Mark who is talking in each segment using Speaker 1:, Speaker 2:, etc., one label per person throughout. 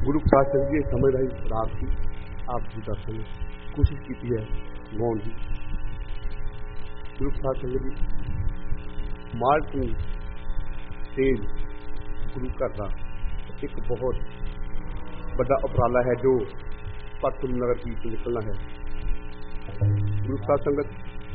Speaker 1: गुरु प्रसाद सिंह जी समय का ही राग की आप जी दर्शन कोशिश की है गाउन की। गुरु प्रसाद सिंह जी मार्टन स्टेज गुरु घर का एक बहुत बड़ा उपराला है जो परतुल नगर की निकलना है। गुरु प्रसाद संगत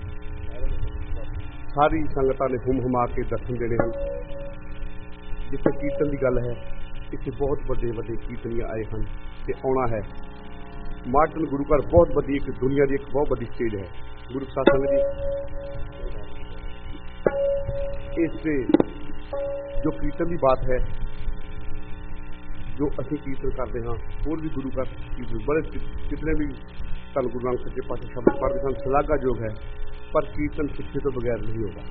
Speaker 1: सारी संगतां ने हुम हुमा के दर्शन देने हैं। जिथे कीर्तन की गल है इतने बहुत बड़े बड़े कीर्तनीय आए हैं ते आना है। मार्टन गुरु घर बहुत बड़ी एक दुनिया की एक बहुत बड़ी स्टेज है। गुरु प्रसाद संगत जी इस जो कीर्तन की बात है जो असीं कीर्तन करते हाँ होर भी गुरु घर कीर्तन बड़े कितने भी धन गुरु नानक सच्चे पातशाह शब्द पढ़ते सन सलाघा योग है पर कीर्तन सिक्खे तो बगैर नहीं होगा।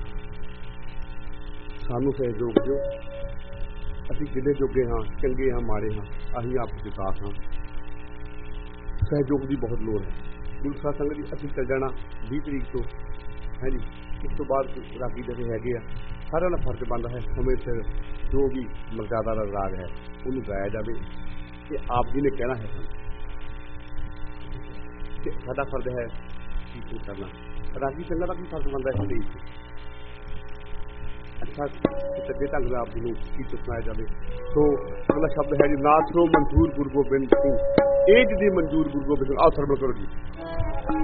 Speaker 1: सानू सहयोग दो असीं जिन्ने जोगे हाँ चंगे हाँ माड़े हाँ असीं आप विकास हाँ सहयोग की बहुत लोड़ है। गुरु प्रसाद संगत जी असीं चल जाना 20 तरीक तो है जी। इस तो बाद रागी जैसे है सारा का फर्ज बनता है समय सिर जो भी मर्यादा का राग है उन्हें गाया जाए। ये आप जी ने कहना है साडा फर्ज है कीर्तन करना। रागी संगत का भी फर्ज बनता है स्टेज अच्छा सच्चे ढंग से आप जी को कीर्तन सुनाया जाए। तो अगला शब्द है जी नाथो मंजूर गुरु गोबिंद सिंह एज दी मंजूर गुरु गोबिंद सिंह आओ सरवण करो जी।